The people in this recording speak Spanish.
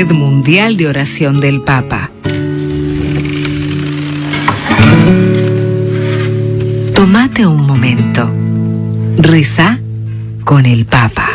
Red Mundial de Oración del Papa. Tómate un momento. Reza con el Papa.